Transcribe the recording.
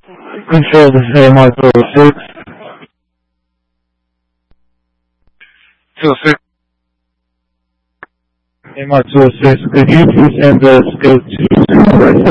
Control, this is AMI 206. 206. AMI 206, could you please send the scope to